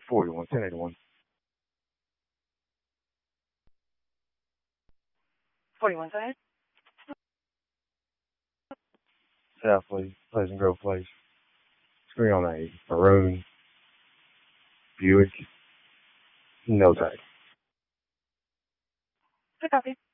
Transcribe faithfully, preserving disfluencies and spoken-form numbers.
forty-one, ten eighty-one. forty-one, go ahead. South Place, Pleasant Grove Place. Screen on a maroon Buick. No tag. Good copy.